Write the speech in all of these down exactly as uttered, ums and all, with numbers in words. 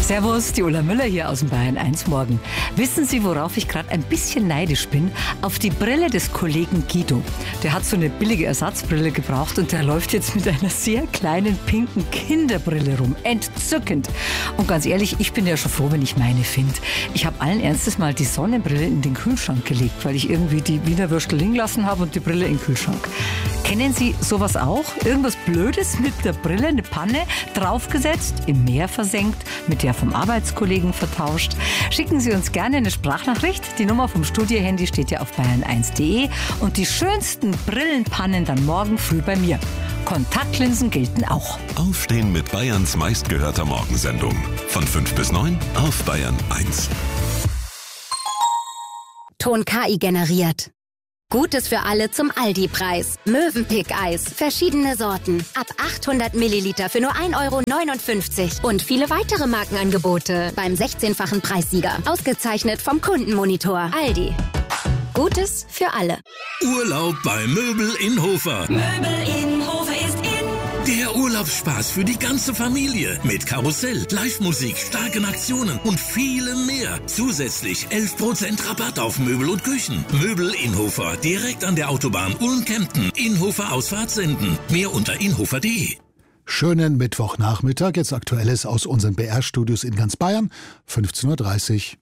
Servus, die Ulla Müller hier aus dem Bayern eins Morgen. Wissen Sie, worauf ich gerade ein bisschen neidisch bin? Auf die Brille des Kollegen Guido. Der hat so eine billige Ersatzbrille gebraucht und der läuft jetzt mit einer sehr kleinen pinken Kinderbrille rum. Entzückend. Und ganz ehrlich, ich bin ja schon froh, wenn ich meine finde. Ich habe allen Ernstes mal die Sonnenbrille in den Kühlschrank gelegt, weil ich irgendwie die Wiener Würstel liegen lassen habe und die Brille in den Kühlschrank. Kennen Sie sowas auch? Irgendwas Blödes mit der Brille, eine Panne, draufgesetzt, im Meer versenkt, mit der vom Arbeitskollegen vertauscht? Schicken Sie uns gerne eine Sprachnachricht. Die Nummer vom Studiohandy steht ja auf bayern eins punkt de und die schönsten Brillenpannen dann morgen früh bei mir. Kontaktlinsen gelten auch. Aufstehen mit Bayerns meistgehörter Morgensendung. Von fünf bis neun auf Bayern eins. Ton K I generiert. Gutes für alle zum Aldi-Preis. Mövenpick-Eis. Verschiedene Sorten. Ab achthundert Milliliter für nur ein Euro neunundfünfzig. Und viele weitere Markenangebote beim sechzehnfachen Preissieger. Ausgezeichnet vom Kundenmonitor. Aldi. Gutes für alle. Urlaub bei Möbel in Hofer. Möbel in Hofer ist in. Der Urlaubsspaß für die ganze Familie. Mit Karussell, Live-Musik, starken Aktionen und vielem mehr. Zusätzlich elf Prozent Rabatt auf Möbel und Küchen. Möbel in Hofer. Direkt an der Autobahn Ulm-Kempten. Inhofer Ausfahrt senden. Mehr unter inhofer punkt de. Schönen Mittwochnachmittag. Jetzt Aktuelles aus unseren B R-Studios in ganz Bayern. fünfzehn Uhr dreißig.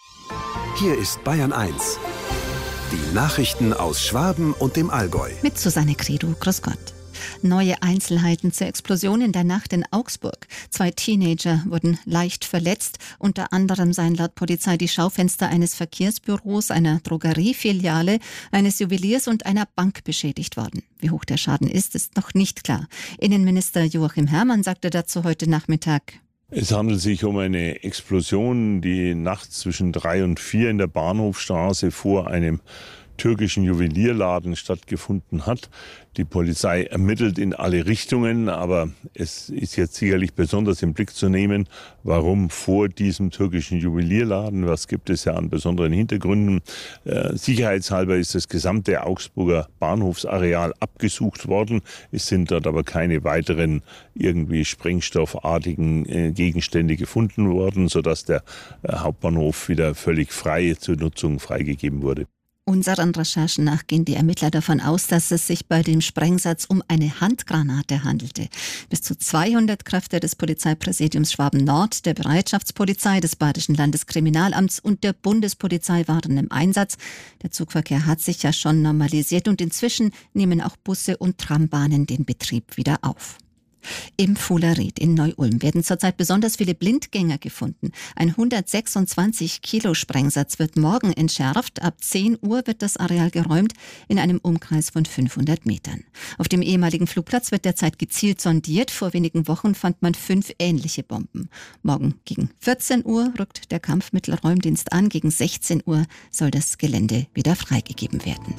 Hier ist Bayern eins. Die Nachrichten aus Schwaben und dem Allgäu. Mit Susanne Credo. Grüß Gott. Neue Einzelheiten zur Explosion in der Nacht in Augsburg. Zwei Teenager wurden leicht verletzt. Unter anderem seien laut Polizei die Schaufenster eines Verkehrsbüros, einer Drogeriefiliale, eines Juweliers und einer Bank beschädigt worden. Wie hoch der Schaden ist, ist noch nicht klar. Innenminister Joachim Herrmann sagte dazu heute Nachmittag: Es handelt sich um eine Explosion, die nachts zwischen drei und vier in der Bahnhofstraße vor einem türkischen Juwelierladen stattgefunden hat. Die Polizei ermittelt in alle Richtungen, aber es ist jetzt sicherlich besonders im Blick zu nehmen, warum vor diesem türkischen Juwelierladen, was gibt es ja an besonderen Hintergründen. Äh, sicherheitshalber ist das gesamte Augsburger Bahnhofsareal abgesucht worden. Es sind dort aber keine weiteren irgendwie sprengstoffartigen äh, Gegenstände gefunden worden, sodass der äh, Hauptbahnhof wieder völlig frei zur Nutzung freigegeben wurde. Unseren Recherchen nach gehen die Ermittler davon aus, dass es sich bei dem Sprengsatz um eine Handgranate handelte. Bis zu zweihundert Kräfte des Polizeipräsidiums Schwaben-Nord, der Bereitschaftspolizei, des Badischen Landeskriminalamts und der Bundespolizei waren im Einsatz. Der Zugverkehr hat sich ja schon normalisiert und inzwischen nehmen auch Busse und Trambahnen den Betrieb wieder auf. Im Fuhleried in Neu-Ulm werden zurzeit besonders viele Blindgänger gefunden. Ein hundertsechsundzwanzig Kilo Sprengsatz wird morgen entschärft. Ab zehn Uhr wird das Areal geräumt in einem Umkreis von fünfhundert Metern. Auf dem ehemaligen Flugplatz wird derzeit gezielt sondiert. Vor wenigen Wochen fand man fünf ähnliche Bomben. Morgen gegen vierzehn Uhr rückt der Kampfmittelräumdienst an. Gegen sechzehn Uhr soll das Gelände wieder freigegeben werden.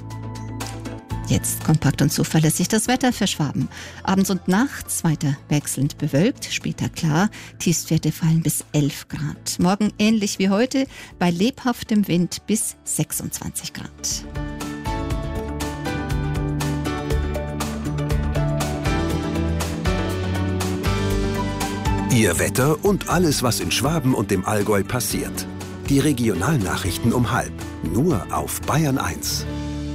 Jetzt kompakt und zuverlässig das Wetter für Schwaben. Abends und nachts weiter wechselnd bewölkt, später klar. Tiefstwerte fallen bis elf Grad. Morgen ähnlich wie heute, bei lebhaftem Wind bis sechsundzwanzig Grad. Ihr Wetter und alles, was in Schwaben und dem Allgäu passiert. Die Regionalnachrichten um halb. Nur auf Bayern eins.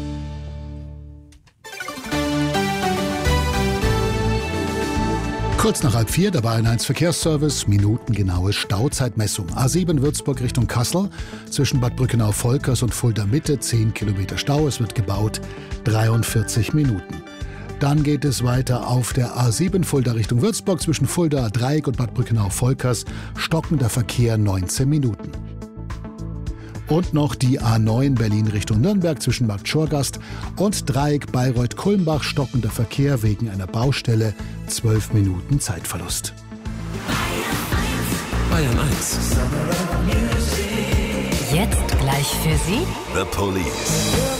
Kurz nach halb vier, der Bayern eins Verkehrsservice, minutengenaue Stauzeitmessung. A sieben Würzburg Richtung Kassel, zwischen Bad Brückenau-Volkers und Fulda Mitte, zehn Kilometer Stau, es wird gebaut, dreiundvierzig Minuten. Dann geht es weiter auf der A sieben Fulda Richtung Würzburg, zwischen Fulda Dreieck und Bad Brückenau-Volkers, stockender Verkehr, neunzehn Minuten. Und noch die A neun Berlin Richtung Nürnberg zwischen Bad Schorgast und Dreieck Bayreuth-Kulmbach, stockender Verkehr wegen einer Baustelle, zwölf Minuten Zeitverlust. Bayern eins. Jetzt gleich für Sie The Police.